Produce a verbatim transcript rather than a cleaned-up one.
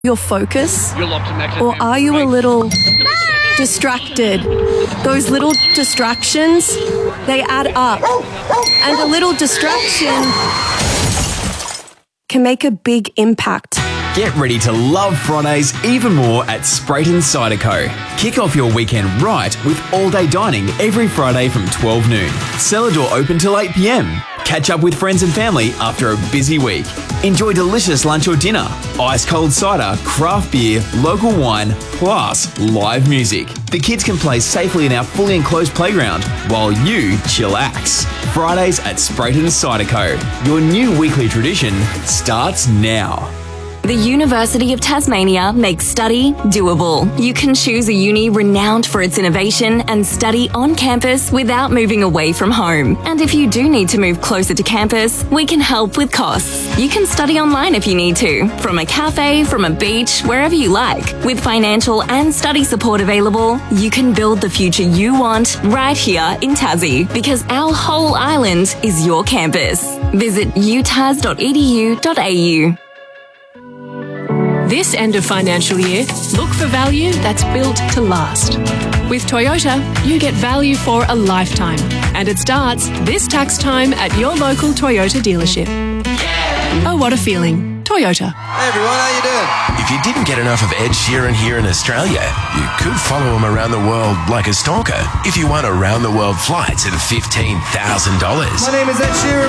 your focus? Or are you a little distracted? Those little distractions, they add up. And a little distraction can make a big impact. Get ready to love Fridays even more at Sprayton Cider Co. Kick off your weekend right with all-day dining every Friday from twelve noon. Cellar door open till eight p m. Catch up with friends and family after a busy week. Enjoy delicious lunch or dinner, ice-cold cider, craft beer, local wine, plus live music. The kids can play safely in our fully enclosed playground while you chillax. Fridays at Sprayton Cider Co. Your new weekly tradition starts now. The University of Tasmania makes study doable. You can choose a uni renowned for its innovation and study on campus without moving away from home. And if you do need to move closer to campus, we can help with costs. You can study online if you need to, from a cafe, from a beach, wherever you like. With financial and study support available, you can build the future you want right here in Tassie, because our whole island is your campus. Visit u tas dot e d u dot a u. This end of financial year, look for value that's built to last. With Toyota, you get value for a lifetime, and it starts this tax time at your local Toyota dealership. Oh, what a feeling. Toyota. Hey everyone, how you doing? If you didn't get enough of Ed Sheeran here in Australia, you could follow him around the world like a stalker if you won around the world flights at fifteen thousand dollars. My name is Ed Sheeran.